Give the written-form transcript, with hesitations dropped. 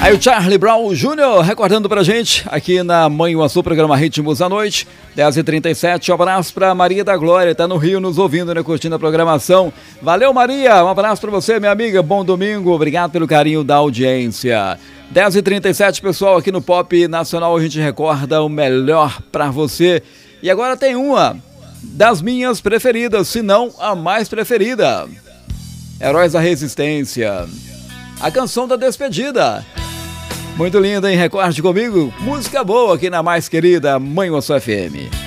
Aí o Charlie Brown Jr. recordando pra gente aqui na Manhuaçu, programa Ritmos da Noite, 10h37. Um abraço pra Maria da Glória, tá no Rio nos ouvindo, né, curtindo a programação. Valeu, Maria, um abraço pra você, minha amiga, bom domingo, obrigado pelo carinho da audiência. 10h37, pessoal, aqui no Pop Nacional a gente recorda o melhor pra você. E agora tem uma das minhas preferidas, se não a mais preferida. Heróis da Resistência. A canção da despedida. Muito linda, hein? Recorde comigo. Música boa aqui na mais querida Manhuaçu FM.